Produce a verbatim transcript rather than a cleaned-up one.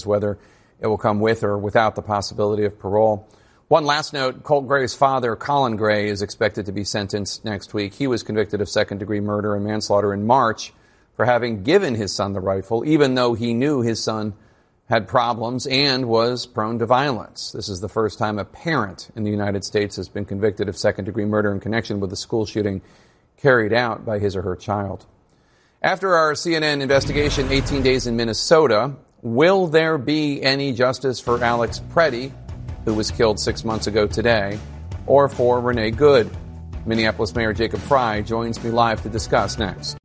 whether it will come with or without the possibility of parole. One last note, Colt Gray's father, Colin Gray, is expected to be sentenced next week. He was convicted of second-degree murder and manslaughter in March for having given his son the rifle, even though he knew his son had problems and was prone to violence. This is the first time a parent in the United States has been convicted of second-degree murder in connection with a school shooting carried out by his or her child. After our C N N investigation, eighteen days in Minnesota, will there be any justice for Alex Preddy, who was killed six months ago today, or for Renee Good? Minneapolis Mayor Jacob Frey joins me live to discuss next.